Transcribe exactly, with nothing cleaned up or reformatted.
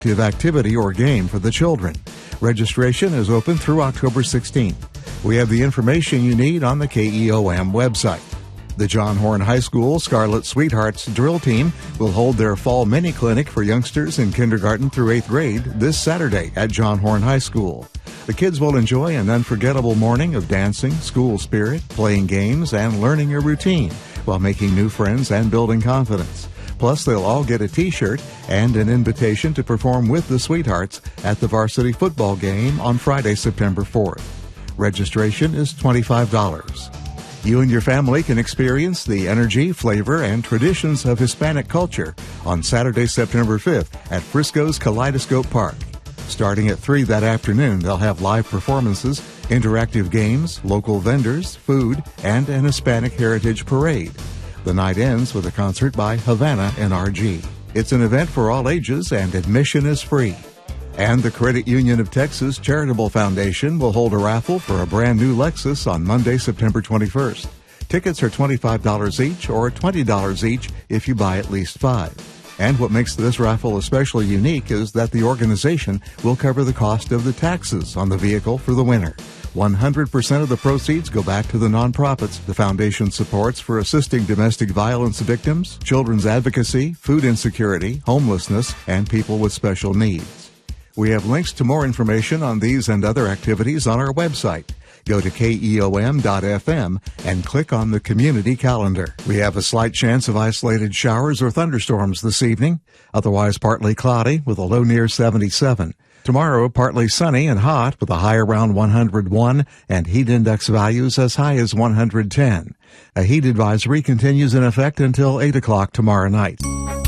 activity or game for the children. Registration is open through October sixteenth. We have the information you need on the K E O M website. The John Horn High School Scarlet Sweethearts drill team will hold their fall mini clinic for youngsters in kindergarten through eighth grade this Saturday at John Horn High School. The kids will enjoy an unforgettable morning of dancing, school spirit, playing games, and learning a routine while making new friends and building confidence. Plus, they'll all get a T-shirt and an invitation to perform with the Sweethearts at the varsity football game on Friday, September fourth. Registration is twenty-five dollars. You and your family can experience the energy, flavor, and traditions of Hispanic culture on Saturday, September fifth at Frisco's Kaleidoscope Park. Starting at three that afternoon, they'll have live performances, interactive games, local vendors, food, and an Hispanic Heritage Parade. The night ends with a concert by Havana N R G. It's an event for all ages and admission is free. And the Credit Union of Texas Charitable Foundation will hold a raffle for a brand new Lexus on Monday, September twenty-first. Tickets are twenty-five dollars each or twenty dollars each if you buy at least five. And what makes this raffle especially unique is that the organization will cover the cost of the taxes on the vehicle for the winner. one hundred percent of the proceeds go back to the nonprofits the foundation supports for assisting domestic violence victims, children's advocacy, food insecurity, homelessness, and people with special needs. We have links to more information on these and other activities on our website. Go to K E O M dot F M and click on the community calendar. We have a slight chance of isolated showers or thunderstorms this evening, otherwise partly cloudy with a low near seventy-seven. Tomorrow, partly sunny and hot with a high around one hundred one and heat index values as high as one hundred ten. A heat advisory continues in effect until eight o'clock tomorrow night.